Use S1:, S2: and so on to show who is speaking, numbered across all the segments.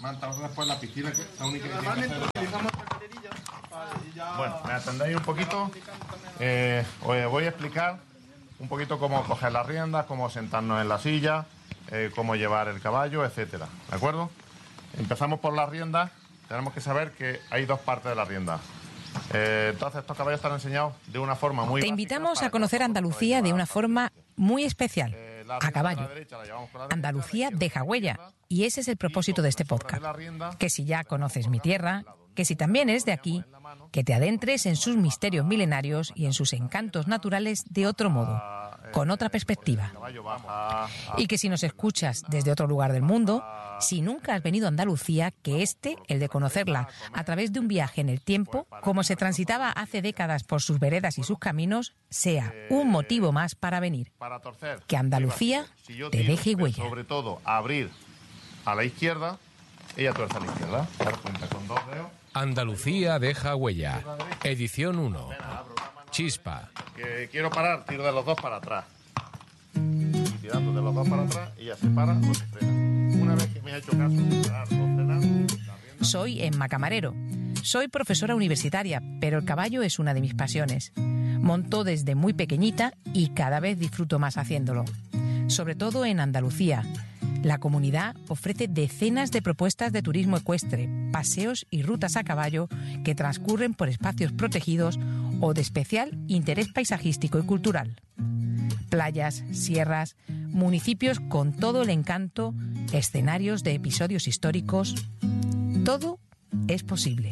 S1: Falta después la piscina, que es la única que tiene que hacer. Bueno, me atendéis un poquito. Os voy a explicar un poquito cómo coger las riendas, cómo sentarnos en la silla, cómo llevar el caballo, etcétera. ¿De acuerdo? Empezamos por las riendas. Tenemos que saber que hay dos partes de la rienda. Entonces, estos caballos están enseñados de una forma muy
S2: Te invitamos a conocer Andalucía de una forma muy especial, a caballo. Andalucía deja huella, y ese es el propósito de este podcast. Que si ya conoces mi tierra, que si también eres de aquí, que te adentres en sus misterios milenarios y en sus encantos naturales de otro modo, con otra perspectiva. Y que si nos escuchas desde otro lugar del mundo, si nunca has venido a Andalucía, que el de conocerla a través de un viaje en el tiempo, como se transitaba hace décadas por sus veredas y sus caminos, sea un motivo más para venir. Que Andalucía te deje huella.
S1: Sobre todo, abrir a la izquierda, ella tuerce a la izquierda. Dar cuenta con dos dedos.
S3: Andalucía deja huella. Edición 1. Chispa.
S1: Que quiero parar, tiro de los dos para atrás. Y tirando de los dos para atrás, ella se para o se frena. Una vez que me ha hecho caso de parar o frenar...
S2: Soy Emma Camarero. Soy profesora universitaria, pero el caballo es una de mis pasiones. Monto desde muy pequeñita y cada vez disfruto más haciéndolo. Sobre todo en Andalucía. La comunidad ofrece decenas de propuestas de turismo ecuestre, paseos y rutas a caballo que transcurren por espacios protegidos o de especial interés paisajístico y cultural. Playas, sierras, municipios con todo el encanto, escenarios de episodios históricos. Todo es posible.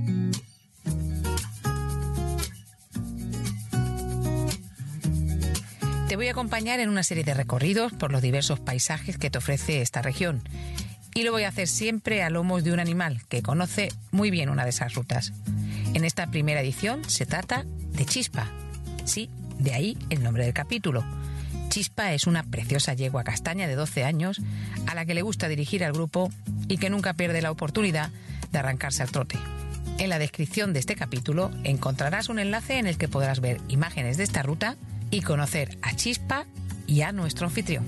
S2: Te voy a acompañar en una serie de recorridos por los diversos paisajes que te ofrece esta región. Y lo voy a hacer siempre a lomos de un animal que conoce muy bien una de esas rutas. En esta primera edición se trata de Chispa. Sí, de ahí el nombre del capítulo. Chispa es una preciosa yegua castaña de 12 años a la que le gusta dirigir al grupo y que nunca pierde la oportunidad de arrancarse al trote. En la descripción de este capítulo encontrarás un enlace en el que podrás ver imágenes de esta ruta y conocer a Chispa y a nuestro anfitrión.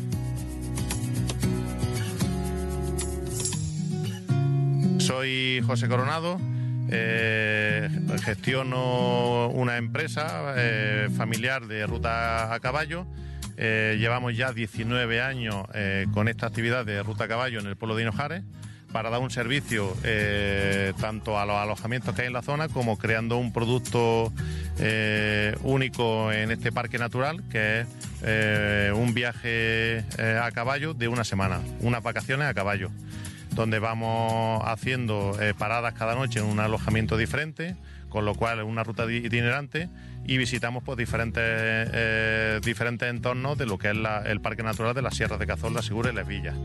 S1: Soy José Coronado, gestiono una empresa familiar de ruta a caballo. Llevamos ya 19 años con esta actividad de ruta a caballo en el pueblo de Hinojares, para dar un servicio tanto a los alojamientos que hay en la zona como creando un producto único en este parque natural, que es un viaje a caballo de una semana, unas vacaciones a caballo, donde vamos haciendo paradas cada noche en un alojamiento diferente, con lo cual es una ruta itinerante, y visitamos pues, diferentes entornos de lo que es el parque natural de las Sierras de Cazorla, Segura y Les Villas.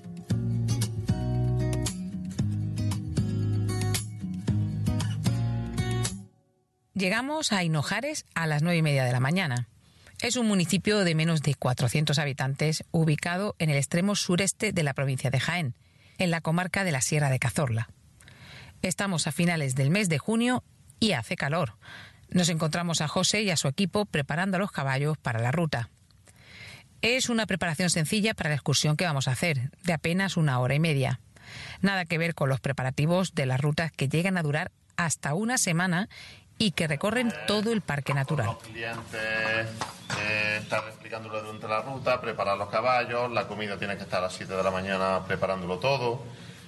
S2: Llegamos a Hinojares a las 9:30 de la mañana. Es un municipio de menos de 400 habitantes ubicado en el extremo sureste de la provincia de Jaén, en la comarca de la Sierra de Cazorla. Estamos a finales del mes de junio y hace calor. Nos encontramos a José y a su equipo preparando a los caballos para la ruta. Es una preparación sencilla para la excursión que vamos a hacer, de apenas 1 hora y media. Nada que ver con los preparativos de las rutas que llegan a durar hasta una semana y que recorren todo el parque natural.
S1: Los clientes estar explicándolo durante la ruta, preparar los caballos, la comida tiene que estar a las 7 de la mañana preparándolo todo.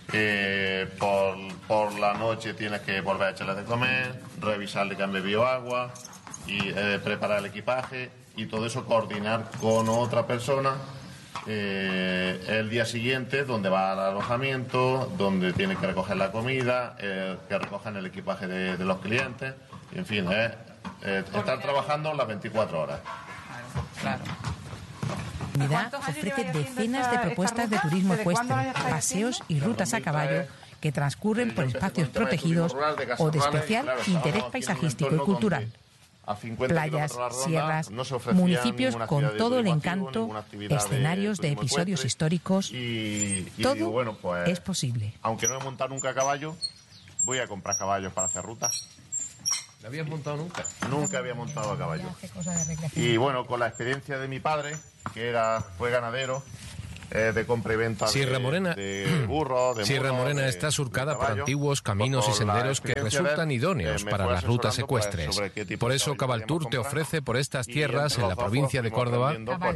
S1: Por la noche tienes que volver a echarles de comer, revisarle que han bebido agua y preparar el equipaje, y todo eso coordinar con otra persona el día siguiente, donde va al alojamiento, donde tiene que recoger la comida, que recojan el equipaje de los clientes, y en fin, estar trabajando las 24 horas.
S2: Claro. La comunidad ofrece decenas de propuestas de turismo ecuestre, paseos y rutas a caballo que transcurren por espacios protegidos o de especial interés paisajístico y cultural. Playas, sierras, municipios con todo el encanto, escenarios de episodios históricos. Todo
S1: bueno, pues,
S2: es posible.
S1: Aunque no he montado nunca a caballo, voy a comprar caballos para hacer rutas.
S3: ¿No habías montado nunca?
S1: Nunca había montado a caballo. Y bueno, con la experiencia de mi padre, que fue ganadero, de compra y venta de burros, de
S3: Sierra
S1: mulos,
S3: Morena
S1: de
S3: está surcada por
S1: caballo,
S3: antiguos caminos y senderos que resultan idóneos para las rutas ecuestres. Por eso Cabaltour te ofrece por estas tierras en la provincia de Córdoba.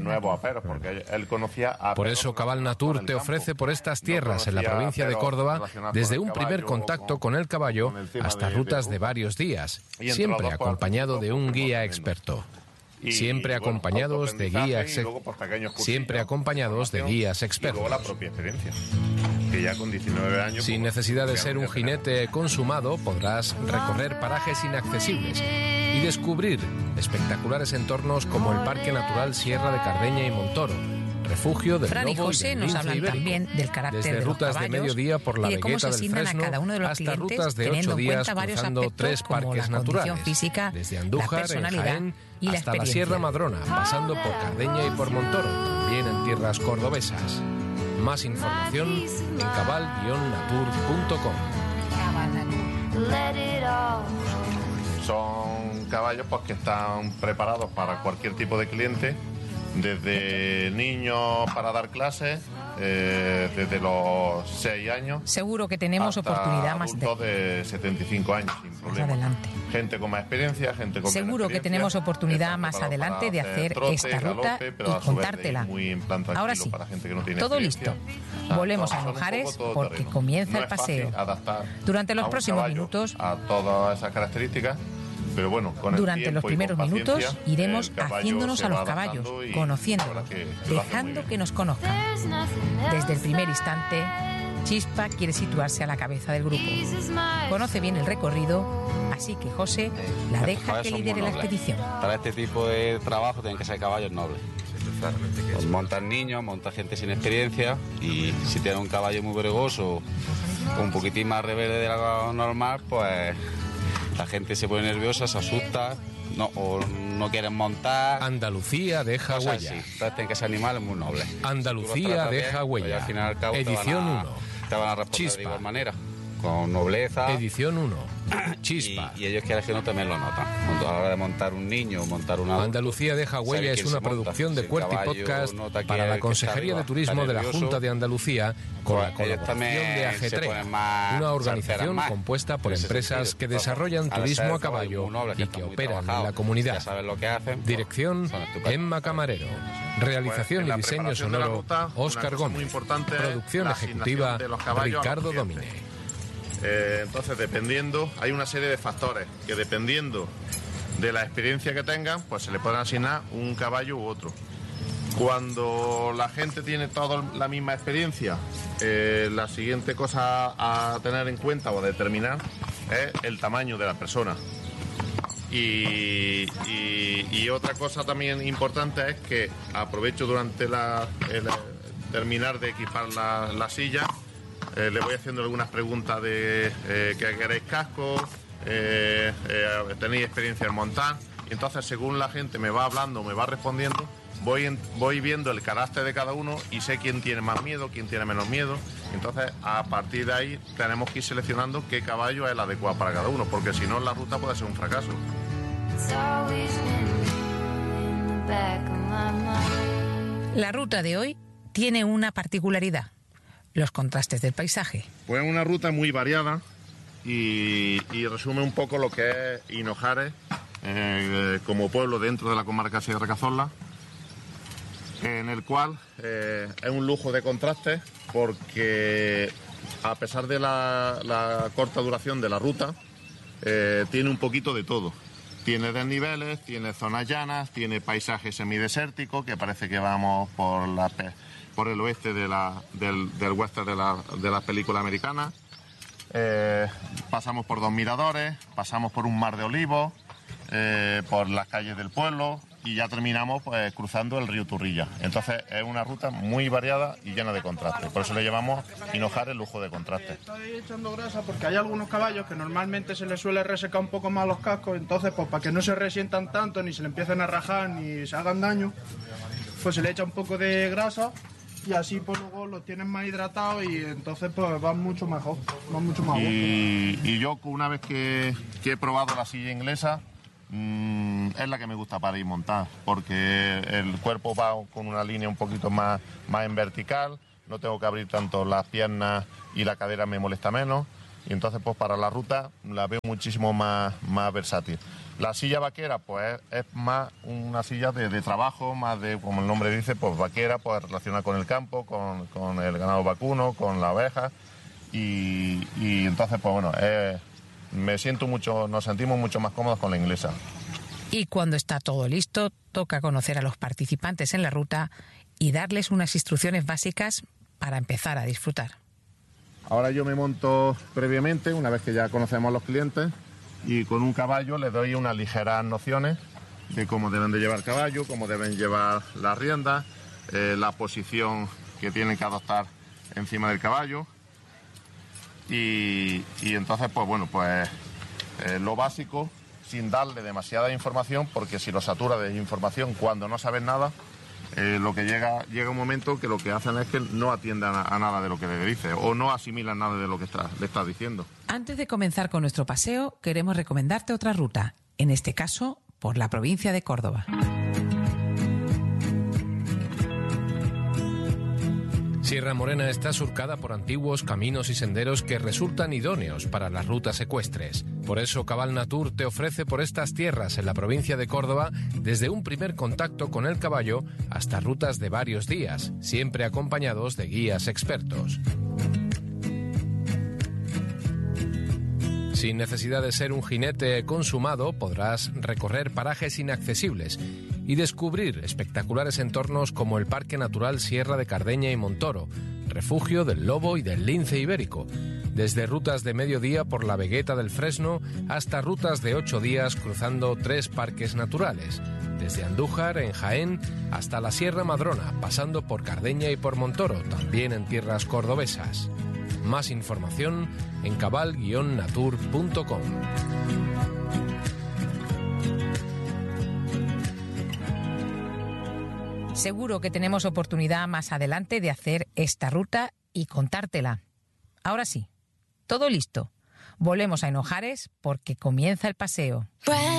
S3: Por eso Cabalnatur te ofrece por estas tierras en la provincia de Córdoba desde un primer contacto con el caballo hasta rutas de varios días, siempre acompañado de un guía experto. Siempre acompañados de guías expertos.
S1: Y luego la propia experiencia, que ya con 19 años...
S3: Sin necesidad de ser un jinete consumado, podrás recorrer parajes inaccesibles y descubrir espectaculares entornos como el Parque Natural Sierra de Cardeña y Montoro, refugio del
S2: Fran y
S3: lobo
S2: José
S3: y del
S2: nos
S3: lince
S2: hablan
S3: ibérico,
S2: también del carácter
S3: desde
S2: de los
S3: rutas
S2: caballos
S3: de mediodía por la
S2: y de cómo se
S3: Vegueta del
S2: asignan a
S3: Fresno
S2: cada uno de los
S3: hasta
S2: clientes,
S3: rutas de
S2: teniendo
S3: 8
S2: en
S3: días
S2: cuenta varios
S3: cruzando
S2: aspectos
S3: 3
S2: como
S3: parques
S2: la condición
S3: naturales,
S2: física,
S3: desde
S2: la
S3: Andújar, en
S2: personalidad
S3: Jaén,
S2: y la
S3: hasta la
S2: experiencia.
S3: Sierra Madrona, pasando por Cardeña y por Montoro, también en tierras cordobesas. Más información en cabal-natur.com.
S1: Son caballos pues, que están preparados para cualquier tipo de cliente, desde niños para dar clases, desde los 6 años.
S2: Seguro que tenemos
S1: hasta
S2: oportunidad más
S1: adultos de 75 años, sin problema.
S2: adelante.
S1: Gente con más experiencia, gente con
S2: Seguro que tenemos oportunidad más adelante de hacer esta ruta y contártela. Ahora sí, todo listo. Volvemos a Lujares porque comienza el paseo. Durante los próximos minutos,
S1: a todas esas características. Pero bueno,
S2: durante los primeros minutos iremos haciéndonos a los caballos, conociéndolos, dejando que nos conozcan. Desde el primer instante, Chispa quiere situarse a la cabeza del grupo. Conoce bien el recorrido, así que José la deja que lidere la expedición.
S4: Para este tipo de trabajo tienen que ser caballos nobles. Pues montan niños, montan gente sin experiencia, y si tienen un caballo muy bregoso, un poquitín más rebelde de lo normal, pues la gente se pone nerviosa, se asusta, o no quieren montar.
S3: Andalucía deja huella.
S4: Entonces tienen que ser animales muy nobles.
S3: Andalucía deja huella.
S4: Al final y al cabo
S3: Edición 1.
S4: Te van a responder de igual manera, con nobleza.
S3: Edición 1. Chispa.
S4: Y ellos que no también lo notan. A la hora de montar un niño o montar una...
S3: Andalucía deja huella es una producción de Cuerty Podcast para la Consejería de Turismo de la Junta de Andalucía, con la colaboración de Ajetrea, una organización compuesta por empresas que desarrollan turismo a caballo y que operan en la comunidad. Dirección: Emma Camarero. Realización y diseño sonoro: Óscar Gómez. Producción ejecutiva: Ricardo Domine.
S1: Entonces, hay una serie de factores que, dependiendo de la experiencia que tengan, pues se le pueden asignar un caballo u otro. Cuando la gente tiene toda la misma experiencia, la siguiente cosa a tener en cuenta o a determinar es el tamaño de la persona. Y otra cosa también importante es que aprovecho durante el terminar de equipar la silla. Le voy haciendo algunas preguntas de que queréis casco, tenéis experiencia en montar, y entonces según la gente me va hablando, me va respondiendo, voy viendo el carácter de cada uno y sé quién tiene más miedo, quién tiene menos miedo. Entonces a partir de ahí tenemos que ir seleccionando qué caballo es el adecuado para cada uno, porque si no la ruta puede ser un fracaso.
S2: La ruta de hoy tiene una particularidad: los contrastes del paisaje.
S1: Pues es una ruta muy variada y resume un poco lo que es Hinojares como pueblo dentro de la comarca Sierra Cazorla, en el cual es un lujo de contrastes, porque a pesar de la corta duración de la ruta, tiene un poquito de todo. Tiene desniveles, tiene zonas llanas, tiene paisaje semidesértico, que parece que vamos por el oeste del western de la película americana. Pasamos por 2 miradores, pasamos por un mar de olivos, por las calles del pueblo, y ya terminamos pues cruzando el río Turrilla. Entonces es una ruta muy variada y llena de contrastes. Por eso le llamamos Hinojares lujo de contrastes.
S5: Estoy echando grasa porque hay algunos caballos que normalmente se les suele resecar un poco más los cascos, entonces pues para que no se resientan tanto, ni se le empiecen a rajar, ni se hagan daño, pues se le echa un poco de grasa. Y así pues luego los tienen más hidratados y entonces pues van mucho mejor, van mucho más gusto.
S1: Y yo una vez que he probado la silla inglesa, es la que me gusta para ir montada, porque el cuerpo va con una línea un poquito más en vertical, no tengo que abrir tanto las piernas y la cadera me molesta menos, y entonces pues para la ruta la veo muchísimo más versátil. La silla vaquera pues es más una silla de trabajo, más de, como el nombre dice, pues vaquera, pues relacionada con el campo, con el ganado vacuno, con la oveja, y entonces pues bueno, nos sentimos mucho más cómodos con la inglesa.
S2: Y cuando está todo listo, toca conocer a los participantes en la ruta y darles unas instrucciones básicas para empezar a disfrutar.
S1: Ahora yo me monto previamente, una vez que ya conocemos a los clientes, y con un caballo les doy unas ligeras nociones de cómo deben de llevar el caballo, cómo deben llevar las riendas, la posición que tienen que adoptar encima del caballo. Y entonces, pues bueno, pues lo básico, sin darle demasiada información, porque si lo satura de información cuando no saben nada, lo que llega un momento que lo que hacen es que no atiendan a nada de lo que le dice o no asimilan nada de lo que le estás diciendo.
S2: Antes de comenzar con nuestro paseo, queremos recomendarte otra ruta, en este caso por la provincia de Córdoba.
S3: Sierra Morena está surcada por antiguos caminos y senderos que resultan idóneos para las rutas ecuestres. Por eso Cabal Natur te ofrece por estas tierras en la provincia de Córdoba desde un primer contacto con el caballo hasta rutas de varios días, siempre acompañados de guías expertos. Sin necesidad de ser un jinete consumado, podrás recorrer parajes inaccesibles y descubrir espectaculares entornos como el Parque Natural Sierra de Cardeña y Montoro, refugio del lobo y del lince ibérico, desde rutas de mediodía por la Vegueta del Fresno hasta rutas de 8 días cruzando 3 parques naturales, desde Andújar en Jaén hasta la Sierra Madrona, pasando por Cardeña y por Montoro, también en tierras cordobesas. Más información en cabal-natur.com.
S2: Seguro que tenemos oportunidad más adelante de hacer esta ruta y contártela. Ahora sí, todo listo. Volvemos a Hinojares porque comienza el paseo.